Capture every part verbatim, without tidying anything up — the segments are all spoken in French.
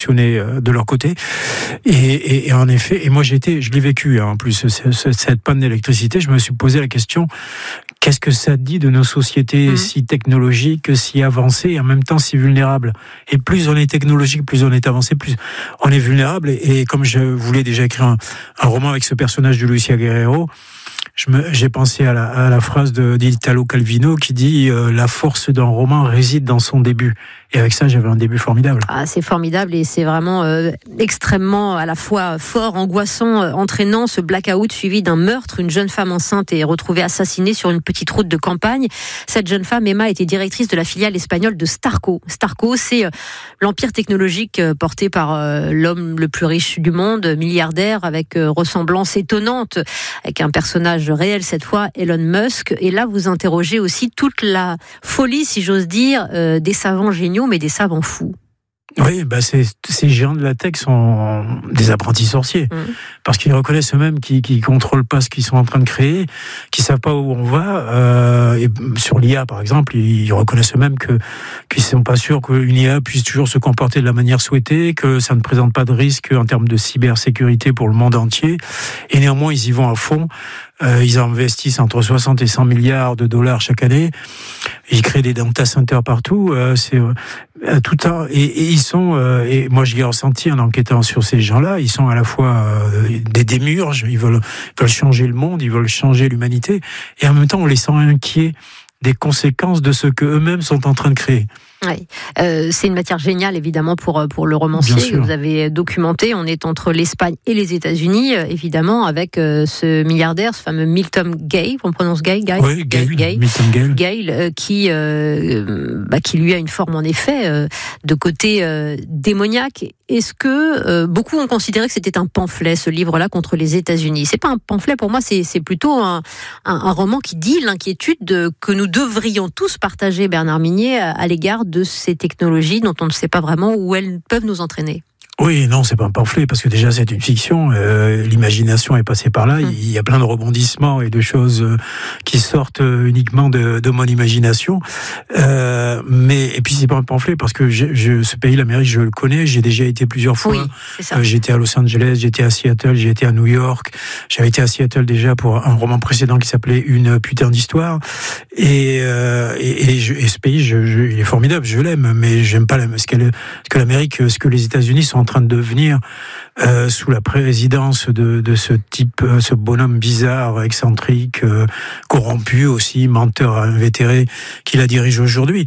fonctionner de leur côté. Et, et, et en effet, et moi j'ai été, je l'ai vécu, hein, en plus, cette panne d'électricité, je me suis posé la question, qu'est-ce que ça dit de nos sociétés mmh. si technologiques, si avancées, et en même temps si vulnérables. Et plus on est technologique, plus on est avancé, plus on est vulnérable. Et, et comme je voulais déjà écrire un, un roman avec ce personnage de Lucia Guerrero, Je me, j'ai pensé à la, à la phrase de, d'Italo Calvino qui dit euh, « La force d'un roman réside dans son début ». Et avec ça, j'avais un début formidable. Ah, c'est formidable et c'est vraiment euh, extrêmement à la fois fort, angoissant, euh, entraînant, ce blackout suivi d'un meurtre. Une jeune femme enceinte est retrouvée assassinée sur une petite route de campagne. Cette jeune femme, Emma, était directrice de la filiale espagnole de Starco. Starco, c'est euh, l'empire technologique euh, porté par euh, l'homme le plus riche du monde, milliardaire, avec euh, ressemblance étonnante, avec un personnage réel cette fois, Elon Musk. Et là, vous interrogez aussi toute la folie, si j'ose dire, euh, des savants géniaux, mais des savants fous. Oui, bah c'est, ces géants de la tech sont des apprentis sorciers, mmh. parce qu'ils reconnaissent eux-mêmes qu'ils ne contrôlent pas ce qu'ils sont en train de créer, qu'ils ne savent pas où on va. Euh, et sur l'I A, par exemple, ils reconnaissent eux-mêmes que, qu'ils ne sont pas sûrs qu'une I A puisse toujours se comporter de la manière souhaitée, que ça ne présente pas de risque en termes de cybersécurité pour le monde entier. Et néanmoins, ils y vont à fond. Euh, ils investissent entre soixante et cent milliards de dollars chaque année. Ils créent des data centers partout. Euh, c'est euh, tout un, et, et ils sont. Euh, et moi, je l'ai ressenti en enquêtant sur ces gens-là. Ils sont à la fois euh, des démiurges. Ils veulent, ils veulent changer le monde. Ils veulent changer l'humanité. Et en même temps, on les sent inquiets des conséquences de ce que eux-mêmes sont en train de créer. Oui, euh, c'est une matière géniale évidemment pour pour le romancier que vous avez documenté. On est entre l'Espagne et les États-Unis, euh, évidemment, avec euh, ce milliardaire, ce fameux Milton Gale, on prononce Gale, Gale, oui, Gale, Gale, Milton Gale, Gale euh, qui euh, bah, qui lui a une forme en effet euh, de côté euh, démoniaque. Est-ce que euh, beaucoup ont considéré que c'était un pamphlet, ce livre-là, contre les États-Unis? C'est pas un pamphlet pour moi, c'est c'est plutôt un un, un roman qui dit l'inquiétude de, que nous devrions tous partager, Bernard Minier, à, à l'égard de ces technologies dont on ne sait pas vraiment où elles peuvent nous entraîner. Oui, non, c'est pas un pamphlet, parce que déjà c'est une fiction, euh, l'imagination est passée par là, mmh. il y a plein de rebondissements et de choses euh, qui sortent uniquement de, de mon imagination, euh, mais, et puis c'est pas un pamphlet, parce que je, je, ce pays, l'Amérique, je le connais, j'ai déjà été plusieurs fois, oui, c'est ça. Euh, j'étais à Los Angeles, j'étais à Seattle, j'ai été à New York, j'avais été à Seattle déjà pour un roman précédent qui s'appelait Une putain d'histoire, et, euh, et, et, je, et ce pays, je, je, il est formidable, je l'aime, mais j'aime pas la, ce, ce que l'Amérique, ce que les États-Unis sont en train de devenir euh, sous la présidence de, de ce type, euh, ce bonhomme bizarre, excentrique, euh, corrompu aussi, menteur invétéré, qui la dirige aujourd'hui.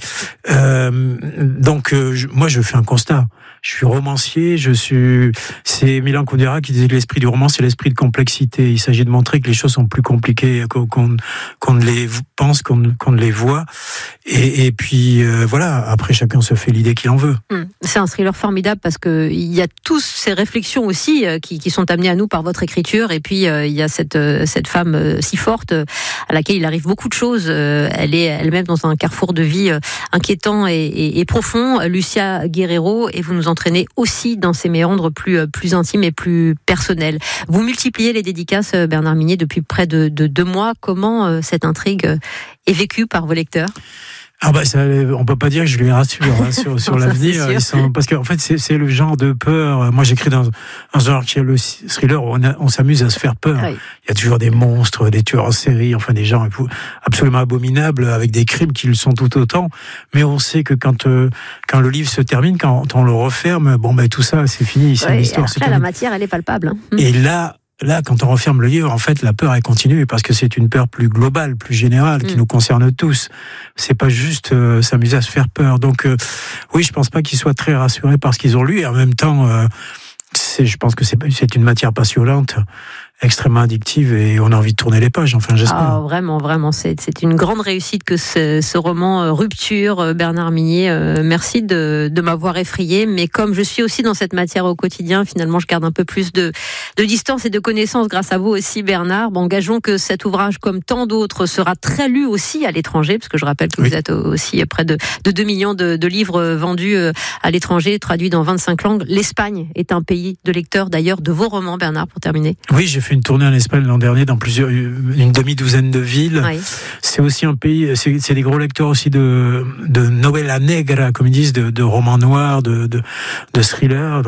Euh, donc, euh, je, moi, je fais un constat. Je suis romancier, je suis. C'est Milan Kundera qui disait que l'esprit du roman, c'est l'esprit de complexité. Il s'agit de montrer que les choses sont plus compliquées qu'on, qu'on, qu'on ne les pense, qu'on, qu'on ne les voit. Et, et puis euh, voilà. Après, chacun se fait l'idée qu'il en veut. Mmh. C'est un thriller formidable parce que il y a tous ces réflexions aussi euh, qui, qui sont amenées à nous par votre écriture. Et puis euh, il y a cette euh, cette femme euh, si forte euh, à laquelle il arrive beaucoup de choses. Euh, elle est elle-même dans un carrefour de vie euh, inquiétant et, et, et profond. Lucia Guerrero, et vous nous entraîner aussi dans ces méandres plus, plus intimes et plus personnels. Vous multipliez les dédicaces, Bernard Minier, depuis près de, de deux mois. Comment euh, cette intrigue est vécue par vos lecteurs ? Ah bah ça, on peut pas dire que je les rassure hein, sur, sur l'avenir. Ils sont, parce qu'en fait c'est, c'est le genre de peur. Moi j'écris dans un genre qui est le thriller où on, a, on s'amuse à se faire peur. Oui. Il y a toujours des monstres, des tueurs en série, enfin des gens absolument abominables avec des crimes qui le sont tout autant. Mais on sait que quand euh, quand le livre se termine, quand on le referme, bon ben tout ça c'est fini. C'est oui, une histoire. Là, la matière elle est palpable. Hein. Et là. Là, quand on referme le livre, en fait, la peur, elle continue parce que c'est une peur plus globale, plus générale, qui mmh. nous concerne tous. C'est pas juste euh, s'amuser à se faire peur. Donc, euh, oui, je pense pas qu'ils soient très rassurés par ce qu'ils ont lu. Et en même temps, euh, c'est, je pense que c'est, c'est une matière passionnante, extrêmement addictive, et on a envie de tourner les pages, enfin j'espère. Ah, vraiment, vraiment, c'est, c'est une grande réussite que ce, ce roman euh, Rupture, Bernard Minier. Euh, merci de, de m'avoir effrayé, mais comme je suis aussi dans cette matière au quotidien, finalement je garde un peu plus de, de distance et de connaissances grâce à vous aussi, Bernard. Bon, engageons que cet ouvrage, comme tant d'autres, sera très lu aussi à l'étranger, parce que je rappelle que oui. vous êtes aussi près de, de deux millions de, de livres vendus à l'étranger, traduits dans vingt-cinq langues. L'Espagne est un pays de lecteurs d'ailleurs de vos romans, Bernard, pour terminer. Oui, j'ai fait une tournée en Espagne l'an dernier dans plusieurs, une demi-douzaine de villes. Oui. C'est aussi un pays, c'est, c'est des gros lecteurs aussi de, de novela negra, comme ils disent, de, de romans noirs, de, de, de thrillers.